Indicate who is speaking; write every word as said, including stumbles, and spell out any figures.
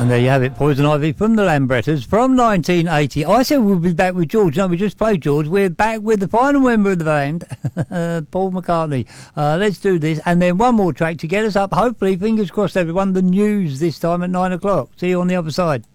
Speaker 1: And there you have it, Poison Ivy from the Lambrettas from nineteen eighty. I said we'll be back with George. No, we just played George. We're back with the final member of the band, Paul McCartney. Uh, let's do this. And then one more track to get us up. Hopefully, fingers crossed, everyone, the news this time at nine o'clock. See you on the other side.